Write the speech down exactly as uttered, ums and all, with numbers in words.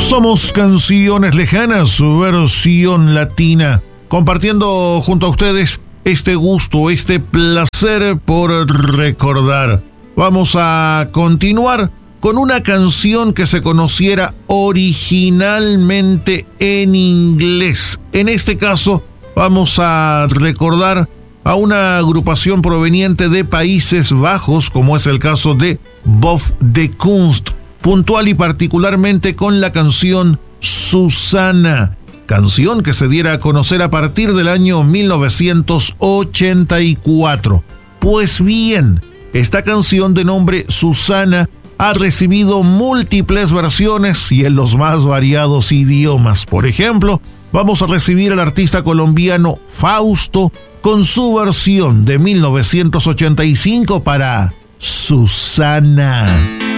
Somos Canciones Lejanas, versión latina, compartiendo junto a ustedes este gusto, este placer por recordar. Vamos a continuar con una canción que se conociera originalmente en inglés. En este caso, vamos a recordar a una agrupación proveniente de Países Bajos, como es el caso de Bob de Kunst, puntual y particularmente con la canción Susana, canción que se diera a conocer a partir del año mil novecientos ochenta y cuatro. Pues bien, esta canción de nombre Susana ha recibido múltiples versiones y en los más variados idiomas. Por ejemplo, vamos a recibir al artista colombiano Fausto con su versión de mil novecientos ochenta y cinco para Susana.